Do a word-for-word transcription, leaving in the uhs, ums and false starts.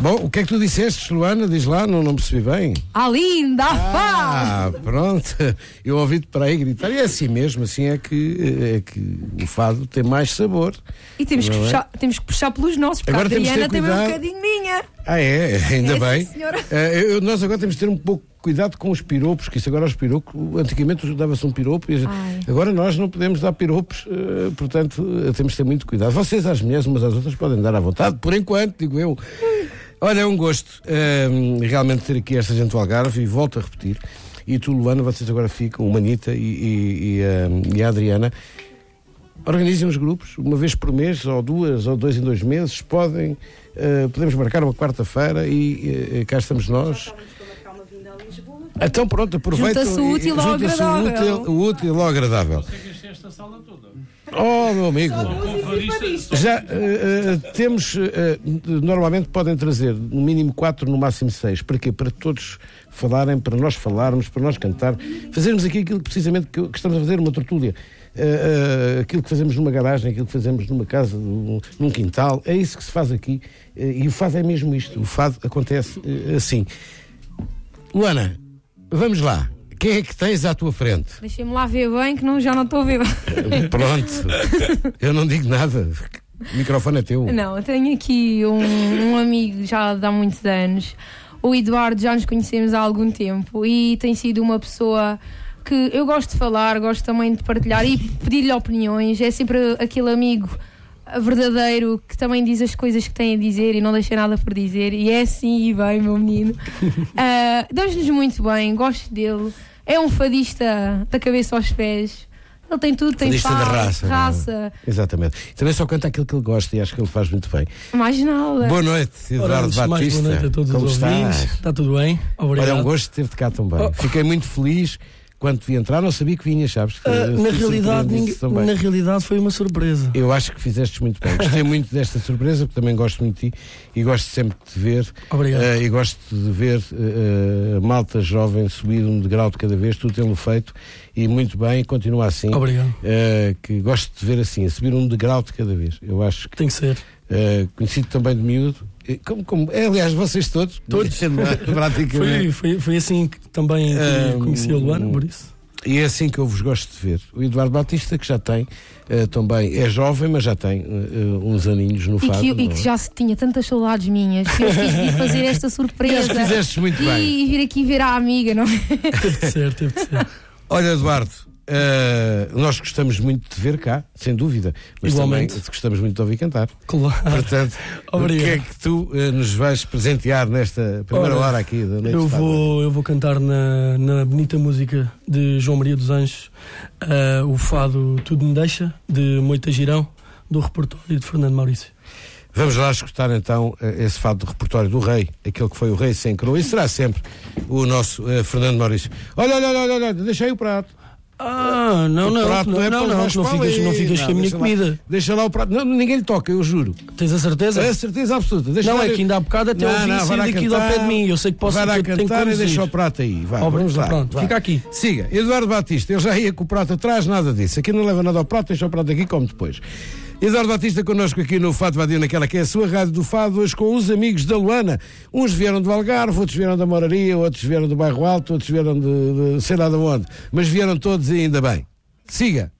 Bom, o que é que tu disseste, Luana? Diz lá, não, não percebi bem. Ah, linda, Ah, pronto. Eu ouvi-te para aí gritar. E é assim mesmo, assim é que, é que o fado tem mais sabor. E temos que, Não é? puxar, temos que puxar pelos nossos, porque Agora a temos de ter Adriana também é um cuidado. bocadinho minha. Ah, é? Ainda É, bem. sim, senhora. Eh, eu- nós agora temos de ter um pouco cuidado com os piropos, que isso agora os piropos, antigamente dava-se um piropo, e Ai. agora nós não podemos dar piropos, eh, portanto eh, temos de ter muito cuidado. Vocês, às mulheres, umas às outras, podem dar à vontade, por enquanto, digo eu. Olha, é um gosto eh, realmente ter aqui esta gente do Algarve, e volto a repetir. E tu, Luana, vocês agora ficam, o Manita e, e, e, eh, e a Adriana. Organizem os grupos, uma vez por mês, ou duas, ou dois em dois meses, podem, uh, podemos marcar uma quarta-feira e uh, cá estamos nós. Então pronto, aproveita. Junta-se o útil ao junta-se agradável. O útil, o útil ao agradável. Você que enche esta sala toda. Oh, meu amigo. Conferista, Já uh, uh, temos, uh, normalmente podem trazer no mínimo quatro, no máximo seis. Para quê? Para todos falarem, para nós falarmos, para nós cantar, fazermos aqui aquilo precisamente que, que estamos a fazer, uma tertúlia. Uh, uh, aquilo que fazemos numa garagem, aquilo que fazemos numa casa, num, num quintal, é isso que se faz aqui. Uh, e o fado é mesmo isto. O fado acontece uh, assim. Luana, vamos lá. Quem é que tens à tua frente? Deixem-me lá ver bem, que não, já não estou a ver. Uh, pronto. Eu não digo nada. O microfone é teu. Não, eu tenho aqui um, um amigo já de há muitos anos. O Eduardo, já nos conhecemos há algum tempo e tem sido uma pessoa que eu gosto de falar, gosto também de partilhar e pedir-lhe opiniões. É sempre aquele amigo verdadeiro que também diz as coisas que tem a dizer e não deixa nada por dizer. E é assim e bem, meu menino. Uh, Damos-nos muito bem, gosto dele. É um fadista da cabeça aos pés. Ele tem tudo, tem Fadista paz, de raça. raça. não é? Exatamente. Também só canta aquilo que ele gosta e acho que ele faz muito bem. Mais nada. Boa noite, Ora, Eduardo antes de mais, Batista. boa noite a todos Como os ouvintes. estás? Está tudo bem? Obrigado. Olha, é um gosto de ter-te cá também. Oh. Fiquei muito feliz quando te vi entrar, não sabia que vinhas, sabes? Que Ah, eu na, fui realidade, surpreendido ninguém- também. na realidade foi uma surpresa. Eu acho que fizeste muito bem. Gostei muito desta surpresa, porque também gosto muito de ti e gosto sempre de te ver. Obrigado. Eh, e gosto de ver eh, a malta jovem subir um degrau de cada vez, tu tê-lo feito e muito bem, continua assim. Obrigado. Eh, que gosto de ver assim, a subir um degrau de cada vez. Eu acho que Tem que ser. eh, conhecido também de miúdo, eh, como, como, é, aliás, vocês todos, Todos. praticamente. Foi, foi, foi assim que também que Ah, conheci a Luana, por isso. E é assim que eu vos gosto de ver. O Eduardo Batista, que já tem eh, também, é jovem, mas já tem eh, uns aninhos no E fado. que, e não que é? já se tinha tantas saudades minhas que eu quis vir fazer esta E surpresa acho que fizeste muito e, bem. e vir aqui ver a amiga, não é? Teve de ser, teve de ser. Olha, Eduardo, eh, nós gostamos muito de te ver cá, sem dúvida, mas Igualmente. também gostamos muito de ouvir cantar. Claro. Portanto, o Obrigado. que é que tu eh, nos vais presentear nesta primeira Ora, hora aqui da noite Eu de fado? vou, eu vou cantar na, na bonita música de João Maria dos Anjos, ah, o fado Tudo Me Deixa, de Moita Girão, do repertório de Fernando Maurício. Vamos lá escutar então eh, esse fado do repertório do Rei, aquele que foi o Rei sem coroa, e será sempre o nosso eh, Fernando Maurício. Olha, olha, olha, olha, deixa aí o prato. Ah, não, O não, prato não, é não, para não, não, levar para ficas, ali. não ficas com a minha deixa lá- comida. Deixa lá o prato. Não, ninguém lhe toca, eu juro. Tens a certeza? É a certeza absoluta. Deixa Não, lá- é que ainda há bocado até Não, ouvi não, vai sair lá daqui do ao pé de mim. Eu sei que posso vai lá que eu tenho que cantar e conduzir. deixa o prato aí. Vai, Ó, vamos lá. pronto, vai. fica aqui. Siga. Eduardo Batista, ele já ia com o prato atrás, nada disso. Aqui não leva nada ao prato, deixa o prato aqui, come depois. Eduardo Batista connosco aqui no Fado Vadio, naquela que é a sua rádio do Fado, hoje com os amigos da Luana. Uns vieram do Algarve, outros vieram da Moraria, outros vieram do Bairro Alto, outros vieram de, de sei lá de onde. Mas vieram todos e ainda bem. Siga.